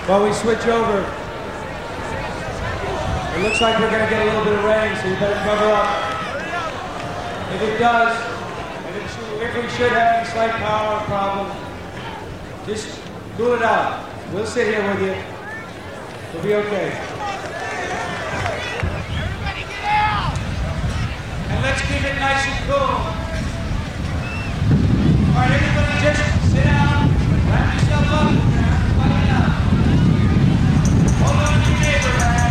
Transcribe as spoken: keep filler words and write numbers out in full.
While we switch over, it looks like we're going to get a little bit of rain, so you better cover up. If it does, if, it should, if we should have any slight power problem, just cool it out. We'll sit here with you. We'll be okay. Everybody get out! And let's keep it nice and cool. All right, everybody just sit down, wrap yourself up, everybody out. Hold on to your neighbor, man.